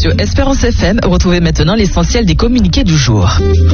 Sur Espérance FM, retrouvez maintenant l'essentiel des communiqués du jour.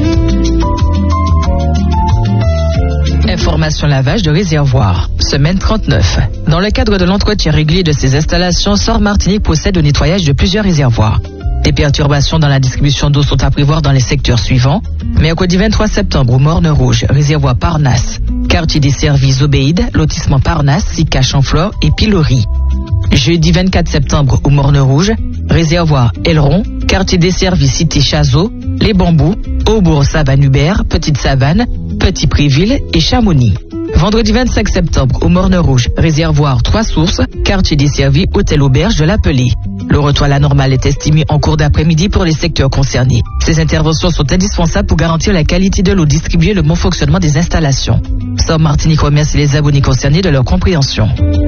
Information lavage de réservoir. Semaine 39. Dans le cadre de l'entretien régulier de ces installations, SOR Martinique procède au nettoyage de plusieurs réservoirs. Des perturbations dans la distribution d'eau sont à prévoir dans les secteurs suivants. Mercredi 23 septembre au Morne-Rouge, réservoir Parnasse, quartier des services Obéide, lotissement Parnasse, Sika Chamflore et Pilori. Jeudi 24 septembre au Morne-Rouge, réservoir Elron, quartier des services Cité Chazot, Les Bambous, Aubourg Savane-Hubert, Petite Savane, Petit Préville et Chamonix. Vendredi 25 septembre au Morne-Rouge, réservoir Trois Sources, quartier desservi Hôtel Auberge de l'Appelé. Le retour à la normale est estimé en cours d'après-midi pour les secteurs concernés. Ces interventions sont indispensables pour garantir la qualité de l'eau distribuée et le bon fonctionnement des installations. SOR Martinique remercie les abonnés concernés de leur compréhension.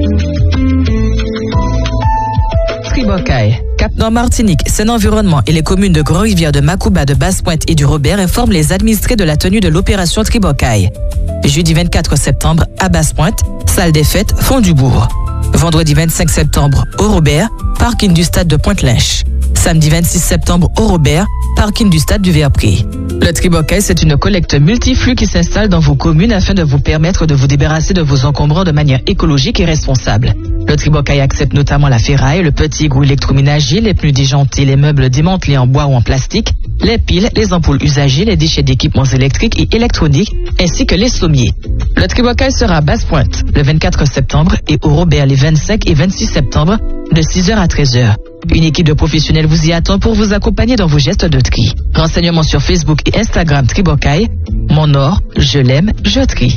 Tribocaille. Cap-Nord Martinique, Seine-Environnement et les communes de Grand-Rivière, de Macouba, de Basse-Pointe et du Robert informent les administrés de la tenue de l'opération Tribocaille. Jeudi 24 septembre à Basse-Pointe, salle des fêtes, Fond du Bourg. Vendredi 25 septembre au Robert, parking du stade de Pointe-Lynche. Samedi 26 septembre au Robert, parking du stade du Verpré. Le Tribocaille, c'est une collecte multiflux qui s'installe dans vos communes afin de vous permettre de vous débarrasser de vos encombrants de manière écologique et responsable. Le Tribocaille accepte notamment la ferraille, le petit égout électroménager, les pneus déjantés, les meubles démantelés en bois ou en plastique, les piles, les ampoules usagées, les déchets d'équipements électriques et électroniques, ainsi que les sommiers. Le Tribocaille sera à Basse-Pointe le 24 septembre et au Robert les 25 et 26 septembre de 6h à 13h. Une équipe de professionnels vous y attend pour vous accompagner dans vos gestes de tri. Renseignements sur Facebook et Instagram Tribocaille. Mon or, je l'aime, je trie.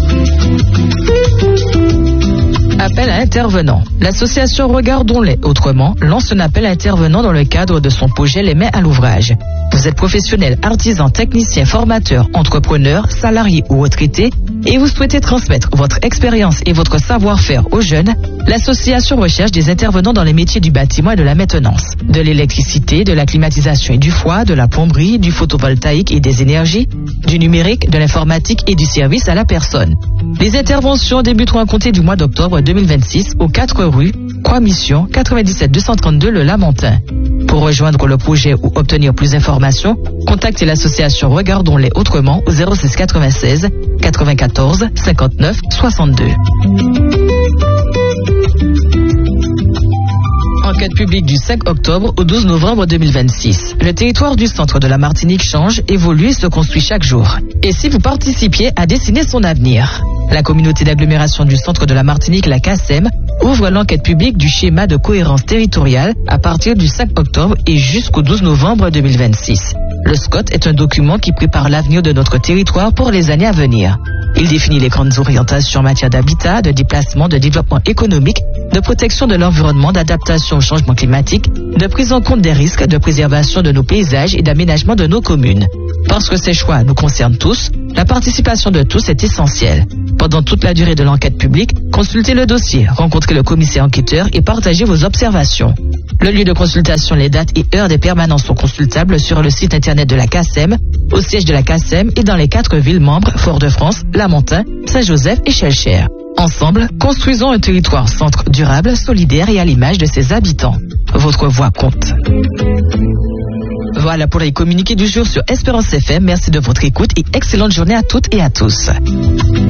Appel à intervenants. L'association Regardons-les autrement lance un appel à intervenants dans le cadre de son projet Les Mains à l'ouvrage. Vous êtes professionnel, artisan, technicien, formateur, entrepreneur, salarié ou retraité et vous souhaitez transmettre votre expérience et votre savoir-faire aux jeunes, l'association recherche des intervenants dans les métiers du bâtiment et de la maintenance, de l'électricité, de la climatisation et du froid, de la plomberie, du photovoltaïque et des énergies, du numérique, de l'informatique et du service à la personne. Les interventions débuteront à compter du mois d'octobre 2026 aux 4 rues Croix Mission 97 232 Le Lamentin. Pour rejoindre le projet ou obtenir plus d'informations, contactez l'association Regardons-les autrement au 06 96 94 59 62. Enquête publique du 5 octobre au 12 novembre 2026. Le territoire du centre de la Martinique change, évolue et se construit chaque jour. Et si vous participiez à dessiner son avenir? La communauté d'agglomération du centre de la Martinique, la CACEM, ouvre l'enquête publique du schéma de cohérence territoriale à partir du 5 octobre et jusqu'au 12 novembre 2026. Le SCOT est un document qui prépare l'avenir de notre territoire pour les années à venir. Il définit les grandes orientations en matière d'habitat, de déplacement, de développement économique, de protection de l'environnement, d'adaptation au changement climatique, de prise en compte des risques, de préservation de nos paysages et d'aménagement de nos communes. Parce que ces choix nous concernent tous, la participation de tous est essentielle. Pendant toute la durée de l'enquête publique, consultez le dossier, rencontrez le commissaire enquêteur et partagez vos observations. Le lieu de consultation, les dates et heures des permanences sont consultables sur le site internet de la CACEM, au siège de la CACEM et dans les 4 villes membres Fort-de-France, Lamentin, Saint-Joseph et Schœlcher. Ensemble, construisons un territoire centre durable, solidaire et à l'image de ses habitants. Votre voix compte. Voilà pour les communiqués du jour sur Espérance FM. Merci de votre écoute et excellente journée à toutes et à tous.